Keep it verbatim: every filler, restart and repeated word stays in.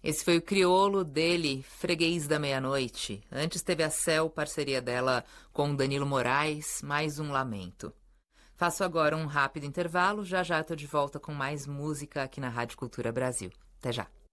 Esse foi o Criolo, dele, Freguês da Meia-Noite. Antes teve a Céu, parceria dela com Danilo Moraes, mais um lamento. Faço agora um rápido intervalo, já já estou de volta com mais música aqui na Rádio Cultura Brasil. Até já.